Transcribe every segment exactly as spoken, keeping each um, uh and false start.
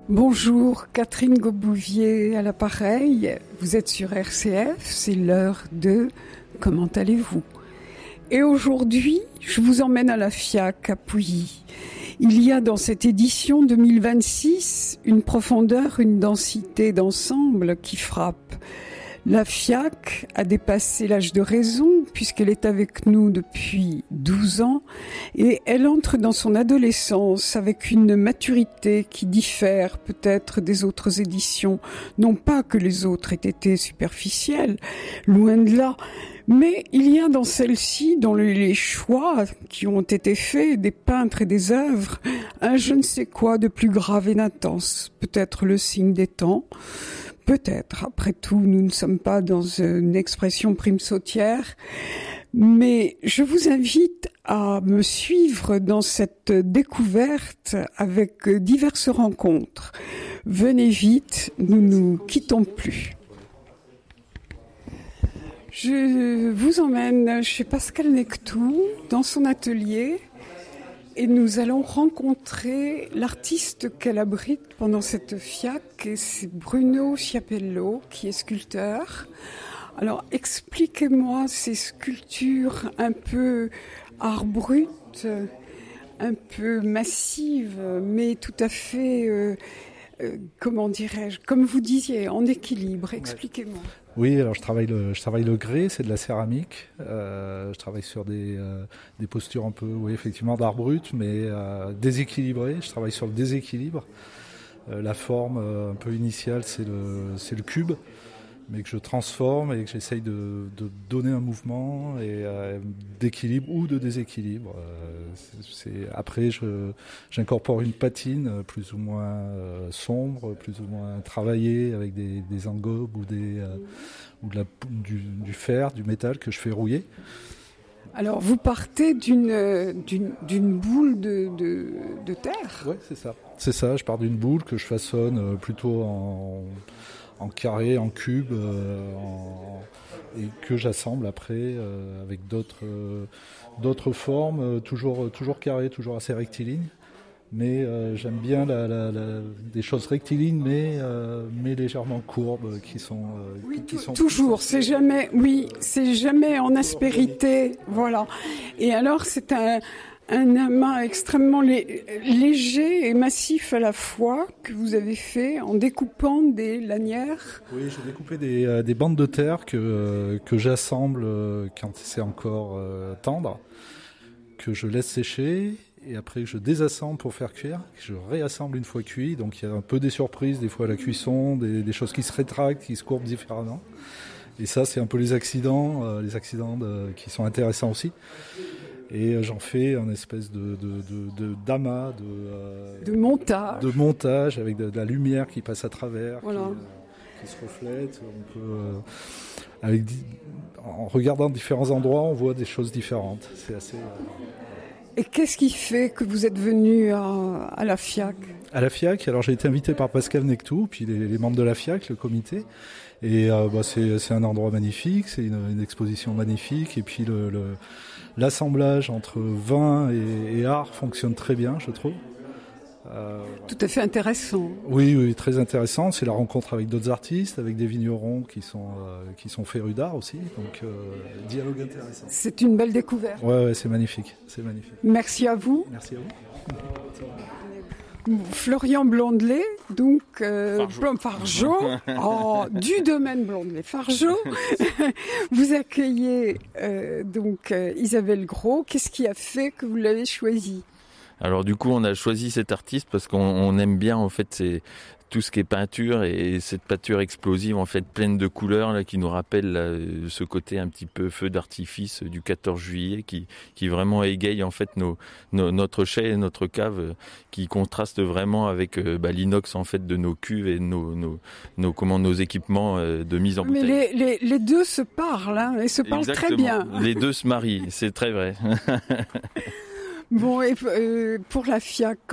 Bonjour, Catherine Gobouvier à l'appareil. Vous êtes sur R C F, c'est l'heure de Comment allez-vous ? Et aujourd'hui, je vous emmène à la FIAC à Pouilly. Il y a dans cette édition deux mille vingt-six une profondeur, une densité d'ensemble qui frappe. La FIAC a dépassé l'âge de raison puisqu'elle est avec nous depuis douze ans et elle entre dans son adolescence avec une maturité qui diffère peut-être des autres éditions. Non pas que les autres aient été superficielles, loin de là, mais il y a dans celle-ci, dans les choix qui ont été faits des peintres et des œuvres, un je ne sais quoi de plus grave et d'intense, peut-être le signe des temps. Peut-être, après tout, nous ne sommes pas dans une expression prime sautière, mais je vous invite à me suivre dans cette découverte avec diverses rencontres. Venez vite, nous ne nous quittons plus. Je vous emmène chez Pascal Nectou, dans son atelier, et nous allons rencontrer l'artiste qu'elle abrite pendant cette FIAC, et c'est Bruno Chiapello, qui est sculpteur. Alors, expliquez-moi ces sculptures un peu art brut, un peu massives, mais tout à fait, euh, euh, comment dirais-je, comme vous disiez, en équilibre. Expliquez-moi. Oui, alors je travaille le, je travaille le grès, c'est de la céramique. Euh, je travaille sur des, euh, des postures un peu, oui, effectivement, d'art brut, mais euh, déséquilibré. Je travaille sur le déséquilibre. Euh, la forme euh, un peu initiale, c'est le, c'est le cube, mais que je transforme et que j'essaye de, de donner un mouvement et euh, d'équilibre ou de déséquilibre. Euh, c'est, c'est, après, je, j'incorpore une patine plus ou moins euh, sombre, plus ou moins travaillée avec des, des engobes ou, des, euh, ou de la, du, du fer, du métal que je fais rouiller. Alors, vous partez d'une, d'une, d'une boule de, de, de terre ? Oui, c'est ça. C'est ça, je pars d'une boule que je façonne plutôt en... en carré, en cube, euh, en, et que j'assemble après euh, avec d'autres, euh, d'autres formes, euh, toujours, toujours carré, toujours assez rectiligne. Mais euh, j'aime bien la, la, la, des choses rectilignes, mais, euh, mais légèrement courbes, qui sont, euh, oui, qui sont toujours. C'est jamais, oui, c'est jamais en aspérité, voilà. Et alors, c'est un Un amas extrêmement lé- léger et massif à la fois que vous avez fait en découpant des lanières. Oui, j'ai découpé des, euh, des bandes de terre que, euh, que j'assemble euh, quand c'est encore euh, tendre, que je laisse sécher et après je désassemble pour faire cuire, que je réassemble une fois cuit. Donc il y a un peu des surprises des fois à la cuisson, des, des choses qui se rétractent, qui se courbent différemment. Et ça, c'est un peu les accidents, euh, les accidents de, qui sont intéressants aussi. Et j'en fais un espèce de, de, de, de d'amas, de, euh, de montage, de montage avec de, de la lumière qui passe à travers, voilà. qui, euh, qui se reflète. On peut, euh, avec, en regardant différents endroits, on voit des choses différentes. C'est assez. Euh... Et qu'est-ce qui fait que vous êtes venu à, à la FIAC ? À la FIAC, alors j'ai été invité par Pascal Nectou, puis les, les membres de la FIAC, le comité. Et euh, bah, c'est, c'est un endroit magnifique, c'est une, une exposition magnifique. Et puis le, le, l'assemblage entre vin et, et art fonctionne très bien, je trouve. Euh, Tout à fait intéressant. Oui, oui, très intéressant. C'est la rencontre avec d'autres artistes, avec des vignerons qui sont euh, qui sont férus d'art aussi. Donc euh, dialogue intéressant. C'est une belle découverte. Ouais, ouais, c'est magnifique, c'est magnifique. Merci à vous. Merci à vous. Florian Blondelet, donc euh, Fargeau, Fargeau oh, du domaine Blondelet, Fargeau. Vous accueillez euh, donc euh, Isabelle Gros. Qu'est-ce qui a fait que vous l'avez choisie ? Alors du coup, on a choisi cet artiste parce qu'on on aime bien en fait c'est tout ce qui est peinture et cette peinture explosive en fait pleine de couleurs là qui nous rappelle là, ce côté un petit peu feu d'artifice du quatorze juillet qui qui vraiment égaye en fait nos, nos notre chai et notre cave qui contraste vraiment avec euh, bah, l'inox en fait de nos cuves et nos nos nos comment nos équipements euh, de mise en bouteille. Mais les les les deux se parlent hein, et se parlent Exactement. Très bien. Les deux se marient, c'est très vrai. Bon, et euh, pour la FIAC, qu'en pensez-vous ?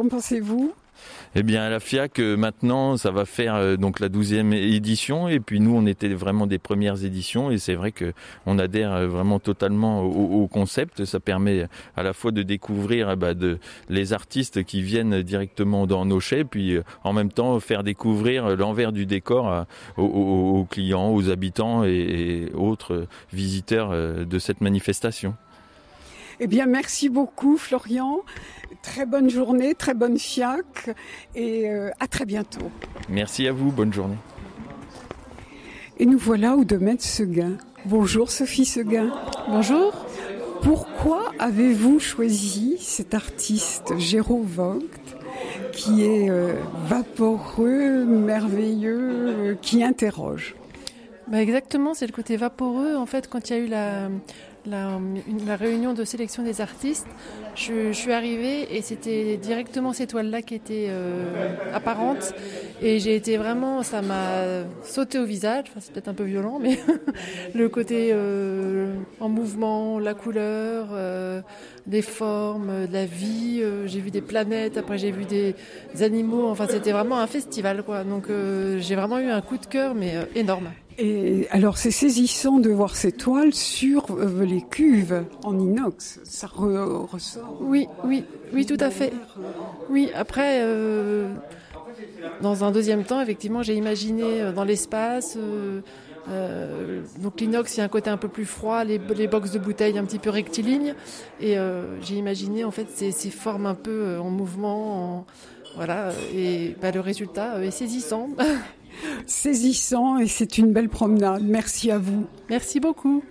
Eh bien, à la FIAC, euh, maintenant, ça va faire euh, donc la douzième édition. Et puis nous, on était vraiment des premières éditions. Et c'est vrai que on adhère euh, vraiment totalement au, au concept. Ça permet à la fois de découvrir euh, bah, de, les artistes qui viennent directement dans nos chais, puis euh, en même temps faire découvrir l'envers du décor à, aux, aux, aux clients, aux habitants et, et autres visiteurs euh, de cette manifestation. Eh bien, merci beaucoup, Florian. Très bonne journée, très bonne FIAC et euh, à très bientôt. Merci à vous, bonne journée. Et nous voilà au domaine Seguin. Bonjour Sophie Seguin. Bonjour. Pourquoi avez-vous choisi cet artiste Géraud Vogt qui est euh, vaporeux, merveilleux, euh, qui interroge? Bah exactement, c'est le côté vaporeux. En fait, quand il y a eu la... La, une, la réunion de sélection des artistes, je, je suis arrivée et c'était directement ces toiles-là qui étaient euh, apparentes et j'ai été vraiment, ça m'a sauté au visage, enfin, c'est peut-être un peu violent, mais le côté euh, en mouvement, la couleur, euh, des formes, de la vie, euh, j'ai vu des planètes, après j'ai vu des, des animaux, enfin c'était vraiment un festival quoi, donc euh, j'ai vraiment eu un coup de cœur mais euh, énorme. Et alors c'est saisissant de voir ces toiles sur euh, les cuves en inox, ça re- ressort. Oui, oui, oui, tout à fait. Oui, après, euh, dans un deuxième temps, effectivement, j'ai imaginé euh, dans l'espace, euh, euh, donc l'inox, il y a un côté un peu plus froid, les, les box de bouteilles un petit peu rectilignes, et euh, j'ai imaginé en fait ces, ces formes un peu euh, en mouvement, en, voilà, et bah, le résultat euh, est saisissant. Saisissant et c'est une belle promenade. Merci à vous. Merci beaucoup.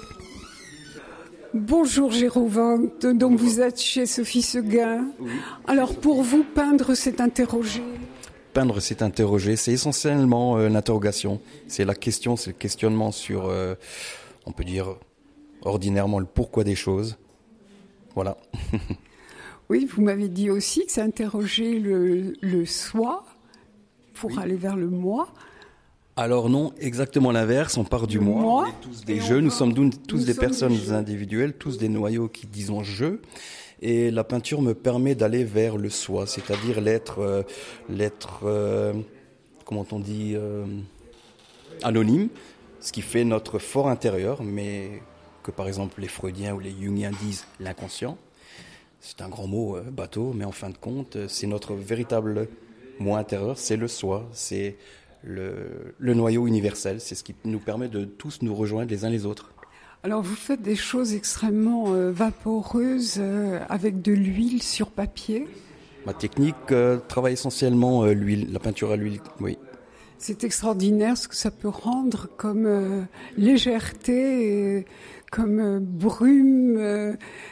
Bonjour Géraud Vogt, donc vous êtes chez Sophie Seguin. Oui. Alors pour vous, peindre c'est interroger. Peindre c'est interroger, c'est essentiellement euh, l'interrogation. C'est la question, c'est le questionnement sur, euh, on peut dire ordinairement le pourquoi des choses. Voilà. Oui, vous m'avez dit aussi que c'est interroger le, le soi pour oui. aller vers le moi. Alors non, exactement l'inverse, on part du moi, moi, on est tous des jeux, nous sommes tous nous des sommes personnes des individuelles, tous des noyaux qui disons je, et la peinture me permet d'aller vers le soi, c'est-à-dire l'être, euh, l'être, euh, comment on dit, euh, anonyme, ce qui fait notre fort intérieur, mais que par exemple les Freudiens ou les Jungiens disent l'inconscient. C'est un grand mot, euh, bateau, mais en fin de compte, c'est notre véritable moi intérieur, c'est le soi, c'est le, le noyau universel, c'est ce qui nous permet de tous nous rejoindre les uns les autres. Alors vous faites des choses extrêmement euh, vaporeuses euh, avec de l'huile sur papier. Ma technique euh, travaille essentiellement euh, l'huile, la peinture à l'huile, oui. C'est extraordinaire ce que ça peut rendre comme euh, légèreté, et, comme euh, brume euh,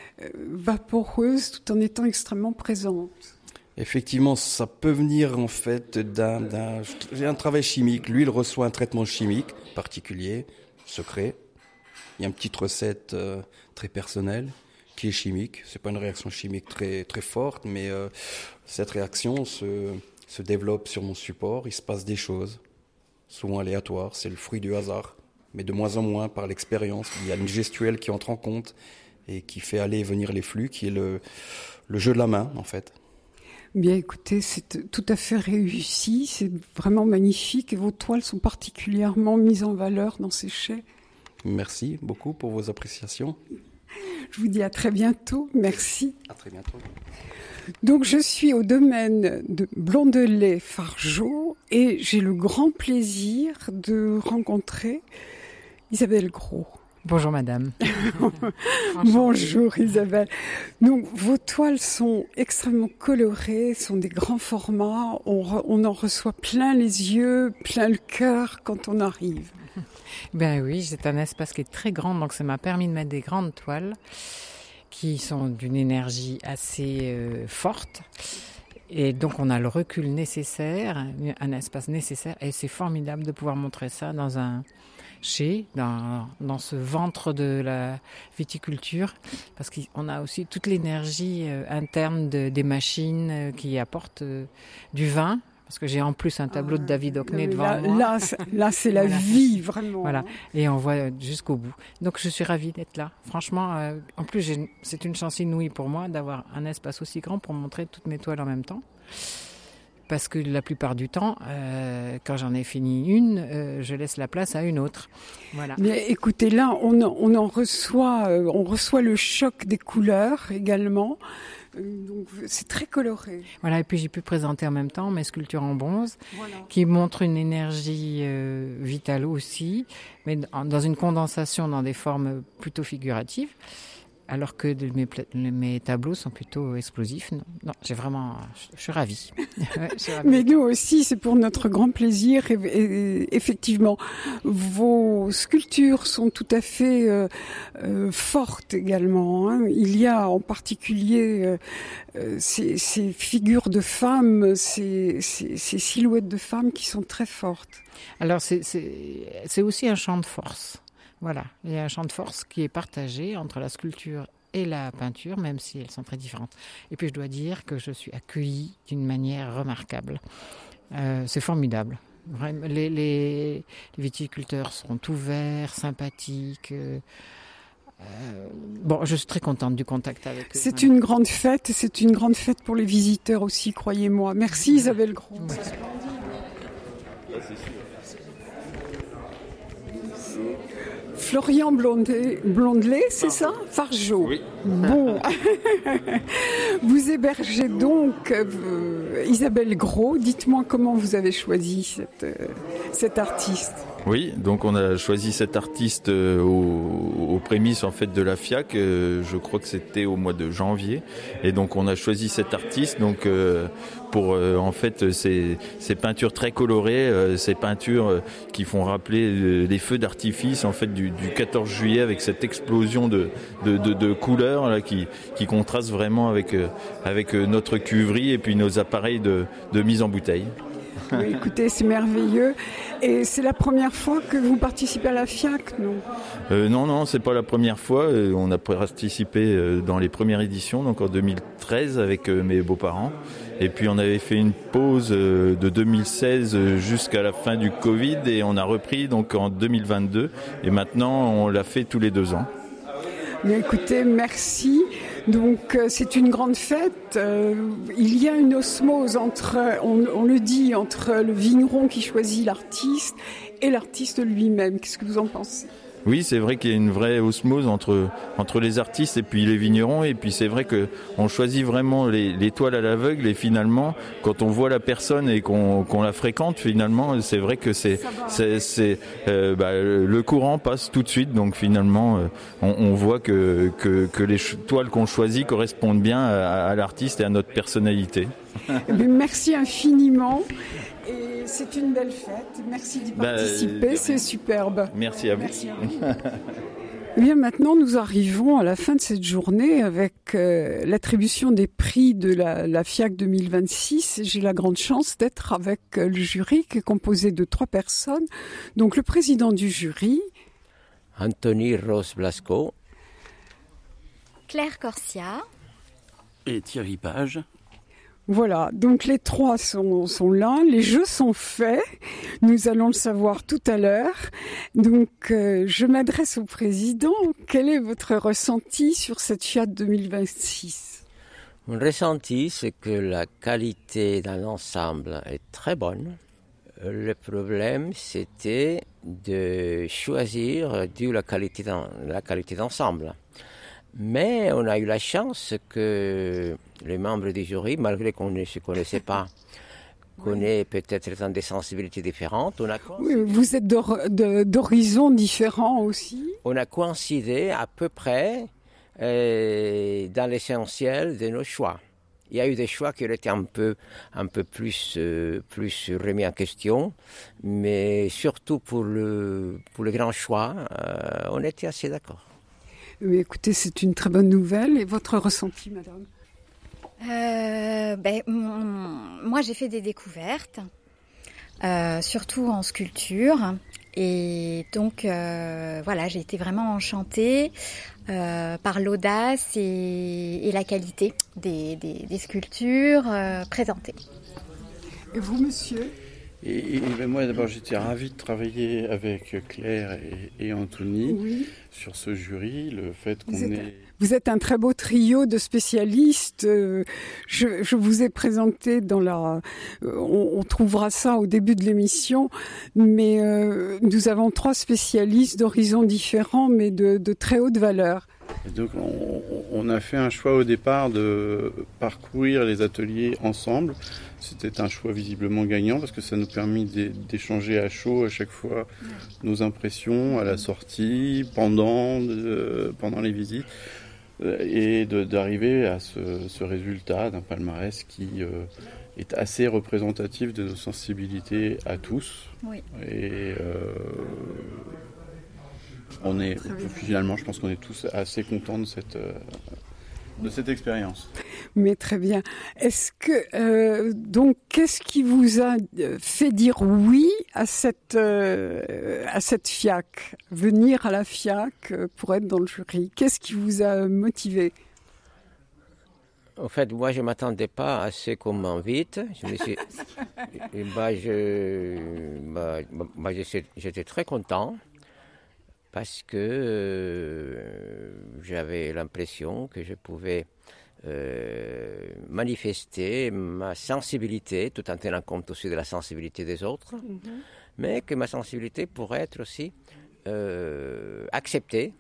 vaporeuse tout en étant extrêmement présente. Effectivement, ça peut venir en fait d'un, d'un, j'ai un travail chimique. L'huile reçoit un traitement chimique particulier, secret. Il y a une petite recette euh, très personnelle qui est chimique. C'est pas une réaction chimique très très forte, mais euh, cette réaction se se développe sur mon support. Il se passe des choses, souvent aléatoires. C'est le fruit du hasard, mais de moins en moins par l'expérience. Il y a une gestuelle qui entre en compte et qui fait aller et venir les flux, qui est le le jeu de la main en fait. Bien écoutez, c'est tout à fait réussi, c'est vraiment magnifique et vos toiles sont particulièrement mises en valeur dans ces chais. Merci beaucoup pour vos appréciations. Je vous dis à très bientôt, merci. À très bientôt. Donc je suis au domaine de Blondelay-Fargeau et j'ai le grand plaisir de rencontrer Isabelle Gros. Bonjour madame. Bonjour Isabelle. Donc vos toiles sont extrêmement colorées, sont des grands formats, on, re, on en reçoit plein les yeux, plein le cœur quand on arrive. Ben oui, c'est un espace qui est très grand, donc ça m'a permis de mettre des grandes toiles qui sont d'une énergie assez euh, forte. Et donc on a le recul nécessaire, un espace nécessaire, et c'est formidable de pouvoir montrer ça dans un chez, dans, dans ce ventre de la viticulture, parce qu'on a aussi toute l'énergie euh, interne de, des machines euh, qui apportent euh, du vin, parce que j'ai en plus un tableau de David Hockney devant là, moi. Là, c'est, là, c'est la voilà. vie, vraiment. Voilà, et on voit jusqu'au bout. Donc je suis ravie d'être là. Franchement, euh, en plus, j'ai, c'est une chance inouïe pour moi d'avoir un espace aussi grand pour montrer toutes mes toiles en même temps. parce que la plupart du temps, euh, quand j'en ai fini une, euh, je laisse la place à une autre. Voilà. Mais écoutez, là, on, on en reçoit, euh, on reçoit le choc des couleurs également. Euh, donc, c'est très coloré. Voilà, et puis j'ai pu présenter en même temps mes sculptures en bronze, voilà. qui montrent une énergie euh, vitale aussi, mais dans une condensation dans des formes plutôt figuratives. Alors que de mes, mes tableaux sont plutôt explosifs. Non, non j'ai vraiment, je, je suis ravie. Ouais, je suis ravie. Mais nous aussi, c'est pour notre grand plaisir. Et, et, effectivement, vos sculptures sont tout à fait euh, euh, fortes également. Hein. Il y a en particulier euh, ces, ces figures de femmes, ces, ces, ces silhouettes de femmes qui sont très fortes. Alors c'est, c'est, c'est aussi un champ de force. Voilà, il y a un champ de force qui est partagé entre la sculpture et la peinture, même si elles sont très différentes. Et puis je dois dire que je suis accueillie d'une manière remarquable. Euh, c'est formidable. Vraiment, les, les, les viticulteurs sont ouverts, sympathiques. Euh, euh, bon, je suis très contente du contact avec eux. C'est une grande fête, c'est une grande fête pour les visiteurs aussi, croyez-moi. Merci Isabelle Gros. Ouais. C'est splendide. Ouais, c'est sûr. Florian Blondet, Blondelet, c'est ça? Fargeau. Oui. Bon. Vous hébergez donc euh, Isabelle Gros. Dites-moi comment vous avez choisi cette, euh, cet artiste. Oui, donc on a choisi cet artiste euh, aux, aux prémices en fait de la FIAC. Euh, je crois que c'était au mois de janvier, et donc on a choisi cet artiste donc euh, pour euh, en fait ces, ces peintures très colorées, euh, ces peintures euh, qui font rappeler euh, les feux d'artifice en fait du, du quatorze juillet avec cette explosion de, de, de, de couleurs là, qui, qui contraste vraiment avec euh, avec notre cuverie et puis nos appareils de, de mise en bouteille. Oui, écoutez, c'est merveilleux. Et c'est la première fois que vous participez à la FIAC, non? euh, Non, non, c'est pas la première fois. Euh, on a participé euh, dans les premières éditions, donc en deux mille treize avec euh, mes beaux-parents. Et puis on avait fait une pause euh, de deux mille seize jusqu'à la fin du Covid et on a repris donc en deux mille vingt-deux. Et maintenant, on l'a fait tous les deux ans. Mais écoutez, merci. Donc euh, c'est une grande fête. Euh, il y a une osmose entre, on, on le dit, entre le vigneron qui choisit l'artiste et l'artiste lui-même. Qu'est-ce que vous en pensez ? Oui, c'est vrai qu'il y a une vraie osmose entre entre les artistes et puis les vignerons. Et puis c'est vrai que on choisit vraiment les, les toiles à l'aveugle. Et finalement, quand on voit la personne et qu'on qu'on la fréquente, finalement, c'est vrai que c'est c'est, c'est euh, bah, le courant passe tout de suite. Donc finalement, euh, on, on voit que que que les toiles qu'on choisit correspondent bien à, à l'artiste et à notre personnalité. Eh bien, merci infiniment. Et c'est une belle fête. Merci d'y participer, bah, c'est superbe. Merci à vous. Merci à vous. Eh bien, maintenant, nous arrivons à la fin de cette journée avec euh, l'attribution des prix de la, la FIAC deux mille vingt-six. J'ai la grande chance d'être avec euh, le jury qui est composé de trois personnes. Donc, le président du jury, Anthony Rose Blasco, Claire Corsia et Thierry Page. Voilà, donc les trois sont, sont là, les jeux sont faits, nous allons le savoir tout à l'heure. Donc euh, je m'adresse au président, quel est votre ressenti sur cette FIAC deux mille vingt-six ? Mon ressenti, c'est que la qualité dans l'ensemble est très bonne. Le problème, c'était de choisir d'où la qualité, dans, la qualité d'ensemble. Mais on a eu la chance que les membres du jury, malgré qu'on ne se connaissait pas, connaissent peut-être dans des sensibilités différentes. On a oui, vous êtes d'or, de, d'horizons différents aussi. On a coïncidé à peu près euh, dans l'essentiel de nos choix. Il y a eu des choix qui ont été un peu, un peu plus, euh, plus remis en question, mais surtout pour le, pour le grand choix, euh, on était assez d'accord. Mais écoutez, c'est une très bonne nouvelle. Et votre ressenti, madame ? euh, ben, mon, Moi, j'ai fait des découvertes, euh, surtout en sculpture. Et donc, euh, voilà, j'ai été vraiment enchantée euh, par l'audace et, et la qualité des, des, des sculptures euh, présentées. Et vous, monsieur ? Et, et, et ben moi, d'abord, j'étais ravi de travailler avec Claire et, et Anthony oui. sur ce jury. Le fait qu'on vous êtes, ait... Vous êtes un très beau trio de spécialistes. Je, je vous ai présenté dans la... On, on trouvera ça au début de l'émission, mais euh, nous avons trois spécialistes d'horizons différents, mais de, de très haute valeur. Et donc, on, on a fait un choix au départ de parcourir les ateliers ensemble. C'était un choix visiblement gagnant parce que ça nous permet d'échanger à chaud à chaque fois nos impressions à la sortie, pendant, de, pendant les visites, et de, d'arriver à ce, ce résultat d'un palmarès qui euh, est assez représentatif de nos sensibilités à tous. Oui. Et euh, on est finalement, je pense qu'on est tous assez contents de cette euh, de cette expérience. Mais très bien. Est-ce que euh, donc qu'est-ce qui vous a fait dire oui à cette euh, à cette FIAC, venir à la FIAC pour être dans le jury? Qu'est-ce qui vous a motivé? En fait, moi, je m'attendais pas à ce qu'on m'invite. Je me suis, bah, je, bah, bah, j'étais, j'étais très content. Parce que euh, j'avais l'impression que je pouvais euh, manifester ma sensibilité, tout en tenant compte aussi de la sensibilité des autres, mm-hmm. mais que ma sensibilité pourrait être aussi euh, acceptée.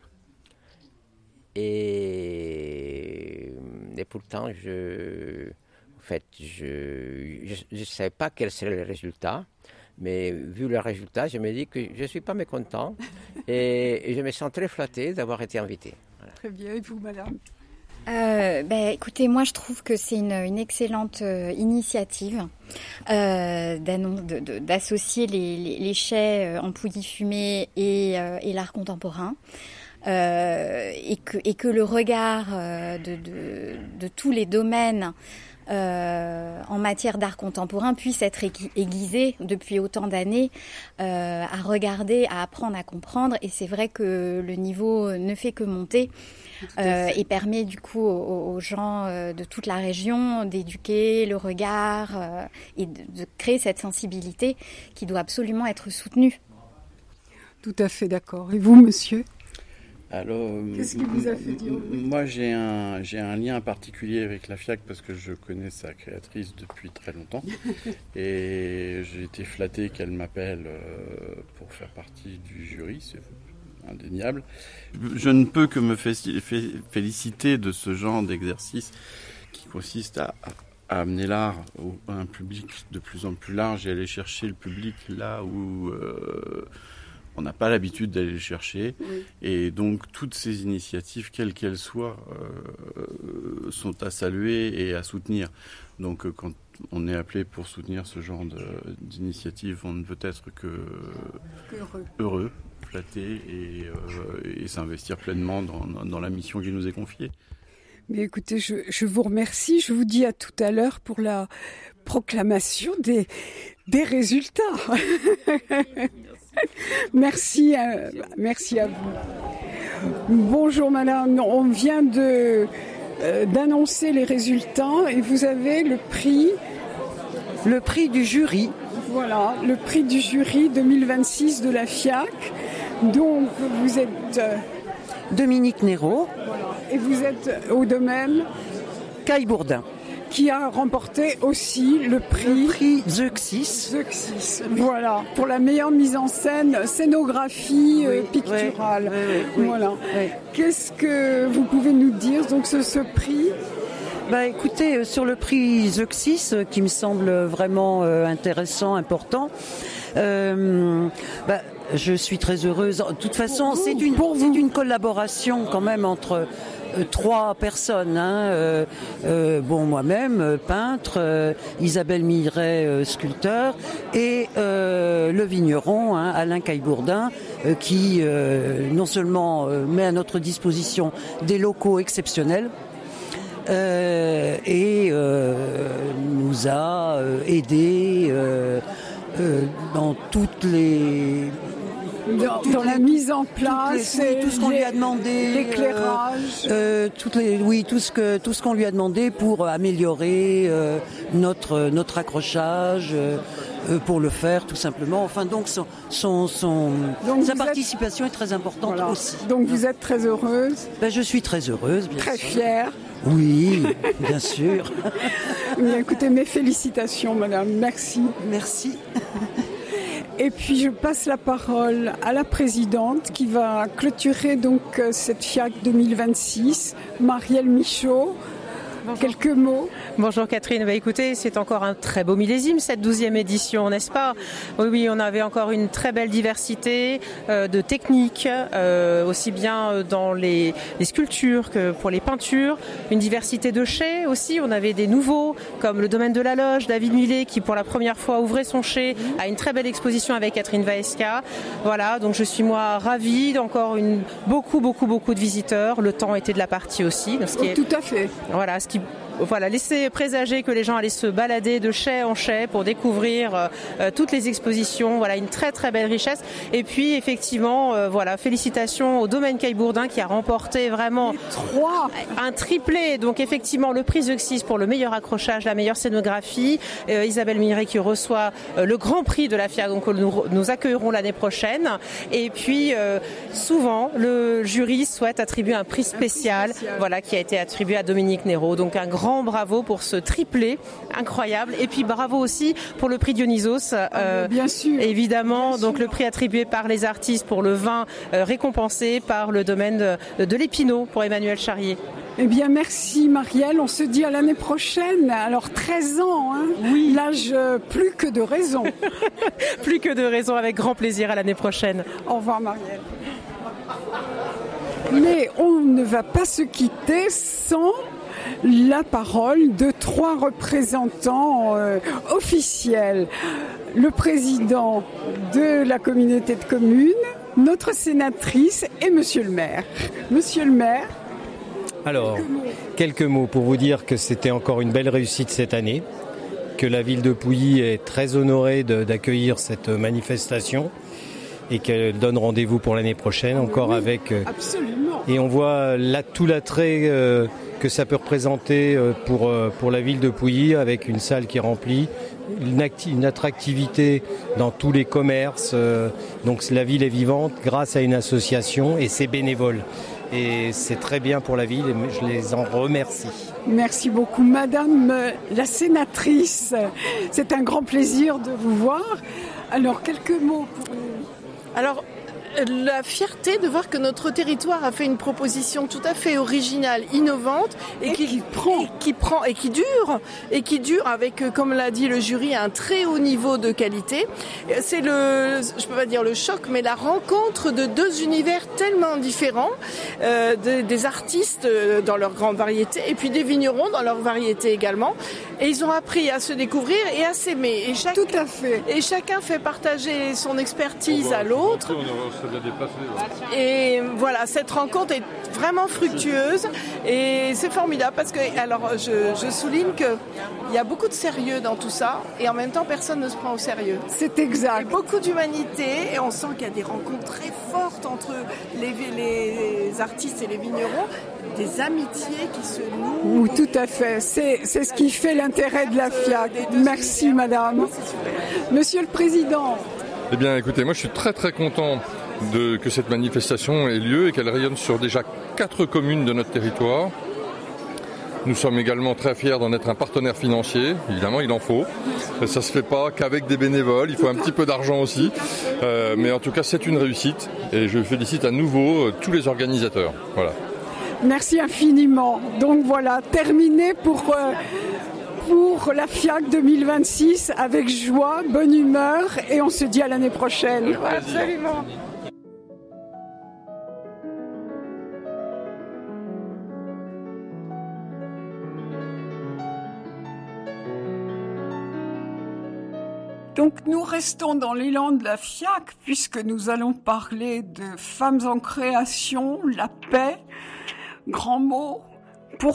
Et, et pourtant, je, en fait, je ne savais pas quel serait le résultat. Mais vu le résultat, je me dis que je ne suis pas mécontent et, et je me sens très flatté d'avoir été invité. Voilà. Très bien, et vous, madame? Euh, ben, écoutez, moi je trouve que c'est une, une excellente euh, initiative euh, de, de, d'associer les, les, les chais en pouilly fumé et, euh, et l'art contemporain. Euh, et, que, et que le regard euh, de, de, de tous les domaines Euh, en matière d'art contemporain puisse être aiguisé depuis autant d'années euh, à regarder, à apprendre, à comprendre. Et c'est vrai que le niveau ne fait que monter euh, et permet du coup aux, aux gens euh, de toute la région d'éduquer le regard euh, et de, de créer cette sensibilité qui doit absolument être soutenue. Tout à fait d'accord. Et vous, monsieur ? Alors, qu'est-ce qui vous a fait dire oui ? Moi, j'ai un, j'ai un lien particulier avec la FIAC parce que je connais sa créatrice depuis très longtemps. Et j'ai été flatté qu'elle m'appelle pour faire partie du jury, c'est indéniable. Je ne peux que me féliciter de ce genre d'exercice qui consiste à, à amener l'art à un public de plus en plus large et aller chercher le public là où... Euh, on n'a pas l'habitude d'aller le chercher. Oui. Et donc, toutes ces initiatives, quelles qu'elles soient, euh, sont à saluer et à soutenir. Donc, euh, quand on est appelé pour soutenir ce genre de, d'initiative, on ne peut être que heureux, heureux flatté et, euh, et s'investir pleinement dans, dans, dans la mission qui nous est confiée. Mais écoutez, je, je vous remercie. Je vous dis à tout à l'heure pour la proclamation des, des résultats. Merci, à, merci à vous. Bonjour madame, on vient de, euh, d'annoncer les résultats et vous avez le prix... Le prix du jury. Voilà, le prix du jury deux mille vingt-six de la FIAC. Donc vous êtes... Euh, Dominique Néraud. Voilà, et vous êtes au domaine... Caille-Bourdin. Qui a remporté aussi le prix... Le prix Zeuxis. Zeuxis, voilà, pour la meilleure mise en scène, scénographie oui, picturale. Oui, oui, oui, voilà. Oui. Qu'est-ce que vous pouvez nous dire donc ce, ce prix? Bah, écoutez, sur le prix Zeuxis, qui me semble vraiment euh, intéressant, important, euh, bah, je suis très heureuse. De toute façon, c'est une, c'est une collaboration quand même entre... Euh, trois personnes, hein, euh, euh, bon moi-même, euh, peintre, euh, Isabelle Miret, euh, sculpteur, et euh, le vigneron, hein, Alain Caille-Bourdin, euh, qui euh, non seulement euh, met à notre disposition des locaux exceptionnels, euh, et euh, nous a euh, aidés euh, euh, dans toutes les dans, dans la mise en place, les, oui, tout ce qu'on lui a demandé, l'éclairage, euh, euh, toutes les, oui, tout ce que tout ce qu'on lui a demandé pour améliorer euh, notre notre accrochage, euh, pour le faire tout simplement. Enfin donc son son, son donc sa participation êtes... est très importante voilà. aussi. Donc vous êtes très heureuse. Ben, je suis très heureuse, bien très sûr. fière. Oui, bien sûr. Bien, écoutez, mes félicitations, madame. Merci. Merci. Et puis je passe la parole à la présidente qui va clôturer donc cette FIAC deux mille vingt-six, Marielle Michaud. Bonjour. Quelques mots. Bonjour Catherine, bah écoutez, c'est encore un très beau millésime cette douzième édition, n'est-ce pas? Oui, oui, on avait encore une très belle diversité euh, de techniques, euh, aussi bien dans les, les sculptures que pour les peintures, une diversité de chais aussi, on avait des nouveaux, comme le domaine de la loge, David Millet qui pour la première fois ouvrait son chai, a une très belle exposition avec Catherine Vaesca. Voilà, donc je suis moi ravie, encore une, beaucoup, beaucoup, beaucoup de visiteurs, le temps était de la partie aussi. Donc ce qui est, tout à fait. Voilà, ce qui Voilà, laisser présager que les gens allaient se balader de chai en chai pour découvrir euh, toutes les expositions. Voilà, une très très belle richesse. Et puis effectivement, euh, voilà, félicitations au domaine Caille-Bourdin qui a remporté vraiment trois un triplé. Donc effectivement, le prix Zeuxis pour le meilleur accrochage, la meilleure scénographie. Euh, Isabelle Miret qui reçoit euh, le grand prix de la FIAC, donc nous, nous accueillerons l'année prochaine. Et puis euh, souvent, le jury souhaite attribuer un prix spécial, un prix spécial. Voilà, qui a été attribué à Dominique Néraud. Donc un grand Grand bravo pour ce triplé incroyable et puis bravo aussi pour le prix Dionysos euh, bien sûr évidemment bien donc sûr. Le prix attribué par les artistes pour le vin euh, récompensé par le domaine de, de l'Épinot pour Emmanuel Charrier. Eh bien merci Marielle, on se dit à l'année prochaine. Alors treize ans, hein oui. L'âge euh, plus que de raison. Plus que de raison, avec grand plaisir à l'année prochaine. Au revoir Marielle. Mais on ne va pas se quitter sans la parole de trois représentants euh, officiels. Le président de la communauté de communes, notre sénatrice et monsieur le maire. Monsieur le maire. Alors, quelques mots, quelques mots pour vous dire que c'était encore une belle réussite cette année, que la ville de Pouilly est très honorée de, d'accueillir cette manifestation et qu'elle donne rendez-vous pour l'année prochaine, encore oui, avec... Euh, absolument. Et on voit là tout l'attrait euh, que ça peut représenter euh, pour, euh, pour la ville de Pouilly, avec une salle qui est remplie, une, acti- une attractivité dans tous les commerces. Euh, donc la ville est vivante grâce à une association et c'est bénévole. Et c'est très bien pour la ville et je les en remercie. Merci beaucoup, Madame la sénatrice. C'est un grand plaisir de vous voir. Alors, quelques mots pour nous. Alors, la fierté de voir que notre territoire a fait une proposition tout à fait originale, innovante et, et qui, qui prend, et qui prend et qui dure et qui dure avec, comme l'a dit le jury, un très haut niveau de qualité. C'est le, je peux pas dire le choc, mais la rencontre de deux univers tellement différents, euh, de, des artistes dans leur grande variété et puis des vignerons dans leur variété également. Et ils ont appris à se découvrir et à s'aimer. Et chaque, tout à fait. Et chacun fait partager son expertise à l'autre. Et voilà, cette rencontre est vraiment fructueuse et c'est formidable parce que, alors je, je souligne qu'il y a beaucoup de sérieux dans tout ça et en même temps personne ne se prend au sérieux. C'est exact. Il y a beaucoup d'humanité et on sent qu'il y a des rencontres très fortes entre les, les artistes et les vignerons, des amitiés qui se nouent. Oui, tout à fait. C'est, c'est ce qui fait l'intérêt de la FIAC. Merci madame. Monsieur le Président. Eh bien écoutez, moi je suis très très content De, que cette manifestation ait lieu et qu'elle rayonne sur déjà quatre communes de notre territoire. Nous sommes également très fiers d'en être un partenaire financier. Évidemment, il en faut. Ça ne se fait pas qu'avec des bénévoles. Il faut un petit peu d'argent aussi. Euh, mais en tout cas, c'est une réussite. Et je félicite à nouveau euh, tous les organisateurs. Voilà. Merci infiniment. Donc voilà, terminé pour... Euh... pour la FIAC deux mille vingt-six avec joie, bonne humeur et on se dit à l'année prochaine. Absolument. Donc nous restons dans l'élan de la FIAC puisque nous allons parler de femmes en création, la paix, grand mot. Pourquoi ?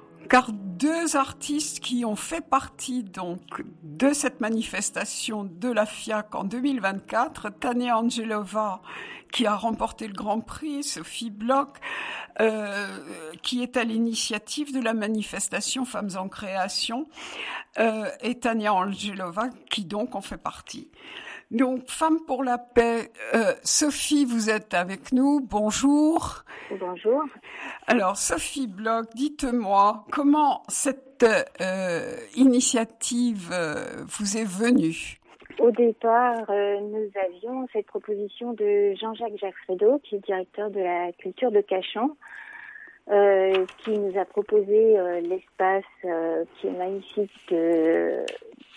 Car deux artistes qui ont fait partie donc de cette manifestation de la FIAC en deux mille vingt-quatre. Tania Angelova, qui a remporté le Grand Prix, Sophie Bloch, euh, qui est à l'initiative de la manifestation Femmes en création, euh, et Tania Angelova, qui donc en fait partie. Donc, Femmes pour la paix, euh, Sophie, vous êtes avec nous, bonjour. Bonjour. Alors, Sophie Bloch, dites-moi, comment cette euh, initiative euh, vous est venue ? Au départ, euh, nous avions cette proposition de Jean-Jacques Jaffredo, qui est directeur de la culture de Cachan, euh, qui nous a proposé euh, l'espace euh, qui est magnifique de...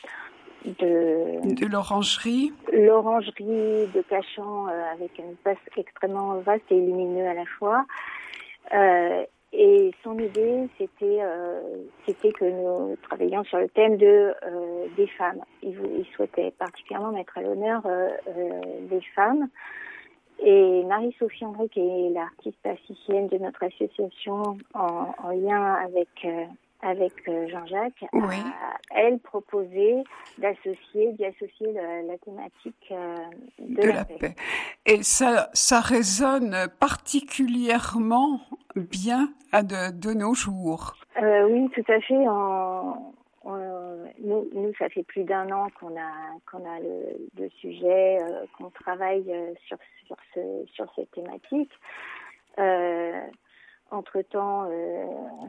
de, de l'orangerie. L'orangerie de Cachan, euh, avec un espace extrêmement vaste et lumineux à la fois. Euh, et son idée, c'était, euh, c'était que nous travaillions sur le thème de euh, des femmes. Il, il souhaitait particulièrement mettre à l'honneur euh, euh, les femmes. Et Marie-Sophie André, qui est l'artiste plasticienne de notre association, en, en lien avec euh, avec Jean-Jacques, oui. a, elle proposé d'associer, d'y associer la, la thématique euh, de, de la, la paix. paix. Et ça, ça résonne particulièrement bien à de, de nos jours. Euh, oui, tout à fait. En, en, nous, nous, ça fait plus d'un an qu'on a qu'on a le, le sujet, euh, qu'on travaille euh, sur sur ce sur cette thématique. Euh, entre-temps. Euh,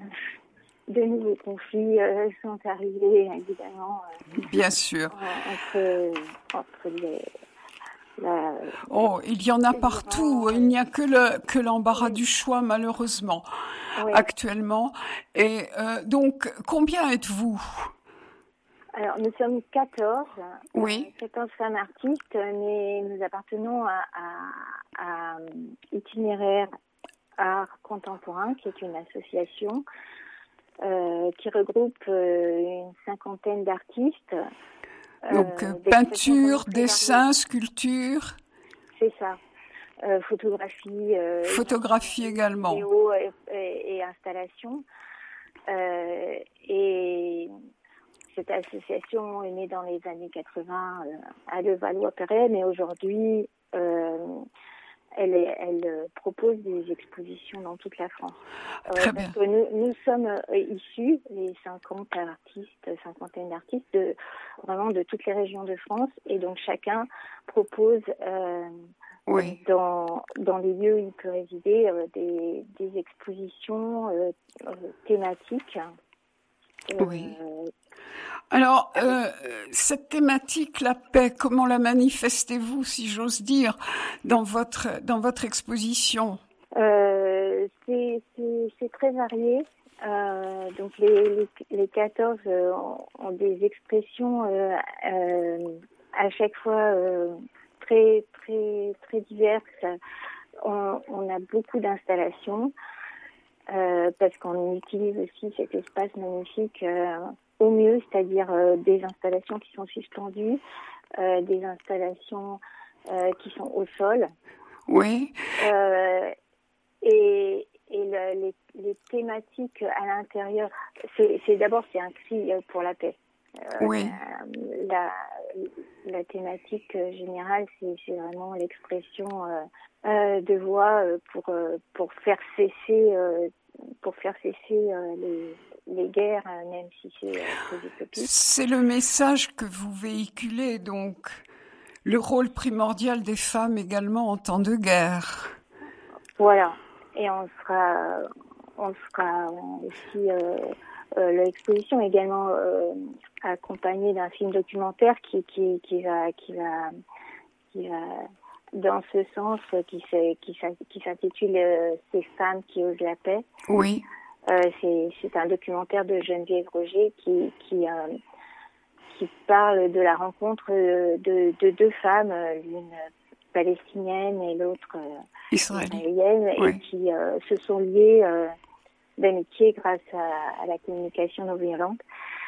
De nouveaux conflits euh, sont arrivés, évidemment. Euh, Bien sûr. Entre, entre les... La, oh, il y en a partout. Grands, il n'y a que le que l'embarras oui. du choix, malheureusement, oui. actuellement. Et euh, donc, combien êtes-vous ? Alors, nous sommes quatorze. Oui. quatorze femmes artistes, mais nous appartenons à, à, à Itinéraire Art Contemporain, qui est une association Euh, qui regroupe euh, une cinquantaine d'artistes. Donc, euh, peinture, dessin, sculpture. C'est ça. Euh, photographie. Euh, photographie également. Vidéo et, et, et installation. Euh, et cette association est née dans les années quatre-vingts euh, à Levallois-Perret, mais aujourd'hui, euh, Elle, elle propose des expositions dans toute la France. Très euh, bien. Parce que nous, nous sommes euh, issus, les cinquante artistes, cinquantaine d'artistes, de, vraiment de toutes les régions de France. Et donc chacun propose, euh, oui. dans, dans les lieux où il peut résider, euh, des, des expositions euh, thématiques. Euh, oui. Alors, euh, cette thématique, la paix, comment la manifestez-vous, si j'ose dire, dans votre dans votre exposition ? euh, c'est, c'est, c'est très varié. Euh, donc, les, les, les quatorze euh, ont des expressions euh, euh, à chaque fois euh, très très très diverses. On, on a beaucoup d'installations euh, parce qu'on utilise aussi cet espace magnifique. Euh, au mieux, c'est-à-dire euh, des installations qui sont suspendues, euh, des installations euh, qui sont au sol. Oui. Euh, et et le, les, les thématiques à l'intérieur, c'est, c'est d'abord c'est un cri pour la paix. Euh, oui. La, la, la thématique générale, c'est, c'est vraiment l'expression euh, euh, de voix pour pour faire cesser euh, pour faire cesser euh, les les guerres, même si c'est très utopique. C'est le message que vous véhiculez, donc le rôle primordial des femmes également en temps de guerre. Voilà, et on sera, on sera aussi euh, euh, l'exposition également euh, accompagnée d'un film documentaire qui qui qui va qui va qui va dans ce sens, qui qui qui s'intitule euh, Ces femmes qui osent la paix. Oui. Euh, c'est, c'est un documentaire de Geneviève Roger qui, qui, euh, qui parle de la rencontre de, de deux femmes, l'une palestinienne et l'autre euh, israélienne, oui. et qui euh, se sont liées euh, d'amitié grâce à, à la communication non violente.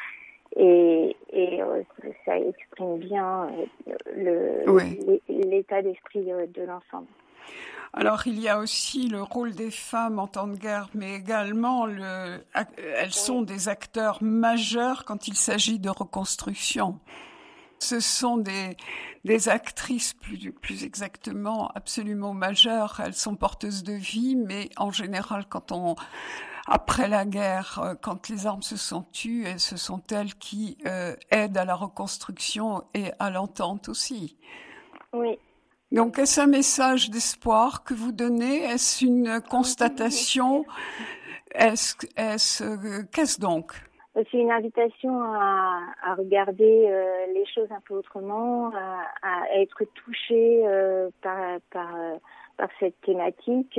Et, et euh, ça exprime bien euh, le, oui. l'état d'esprit de, de l'ensemble. Alors, il y a aussi le rôle des femmes en temps de guerre, mais également, le, elles sont des acteurs majeurs quand il s'agit de reconstruction. Ce sont des, des actrices, plus, plus exactement, absolument majeures. Elles sont porteuses de vie, mais en général, quand on, après la guerre, quand les armes se sont tues, ce sont elles qui euh, aident à la reconstruction et à l'entente aussi. Oui. Donc, est-ce un message d'espoir que vous donnez? Est-ce une constatation? Est-ce, est-ce, euh, qu'est-ce donc? C'est une invitation à, à regarder euh, les choses un peu autrement, à, à être touché euh, par, par, par cette thématique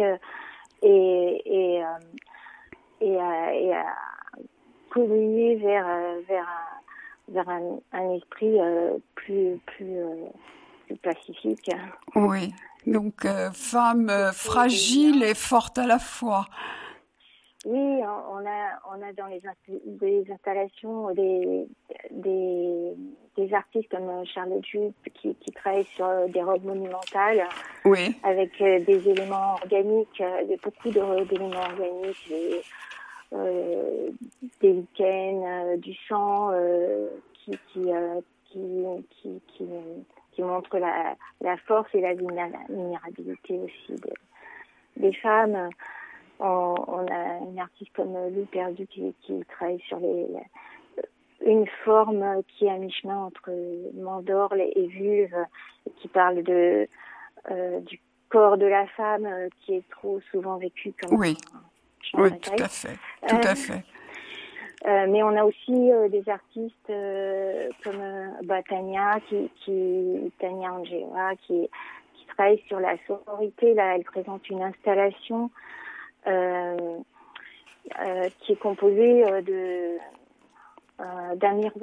et, et, euh, et, à, et à communier vers, vers, vers un, un esprit euh, plus, plus, euh, plus pacifique. Oui, donc euh, femme euh, fragile et forte à la fois. Oui, on a, on a dans les, des installations des, des, des artistes comme Charlotte Jupe qui, qui travaillent sur des robes monumentales, oui, avec des éléments organiques, beaucoup de, d'éléments organiques, des, euh, des lichens, euh, du sang, euh, qui, qui, euh, qui, qui, qui, qui montrent la, la force et la vulnérabilité aussi des, des femmes. On, on a une artiste comme Lou Perdu qui, qui travaille sur les, une forme qui est à mi-chemin entre mandorle et vulve, qui parle de, euh, du corps de la femme qui est trop souvent vécu comme oui. un oui, tout à fait, tout euh, à fait. Euh, mais on a aussi euh, des artistes euh, comme euh, bah, Tania, qui, qui, Tania Angela, qui, qui travaille sur la sororité. Là, elle présente une installation Euh, euh, qui est composé euh, de euh, d'un miroir